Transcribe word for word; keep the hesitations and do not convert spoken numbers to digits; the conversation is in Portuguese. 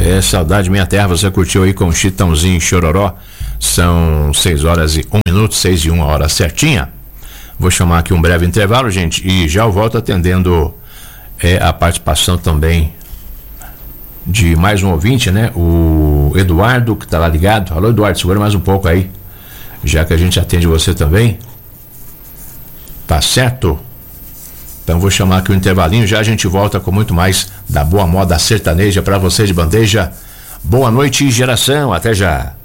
É, saudade minha terra, você curtiu aí com Chitãozinho e Chororó. São seis horas e um minuto, seis e uma hora certinha. Vou chamar aqui um breve intervalo, gente, e já eu volto atendendo é, a participação também de mais um ouvinte, né? O Eduardo, que tá lá ligado. Alô, Eduardo, segura mais um pouco aí, já que a gente atende você também. Tá certo? Então vou chamar aqui o intervalinho, já a gente volta com muito mais da boa moda sertaneja para você de bandeja. Boa noite, geração, até já.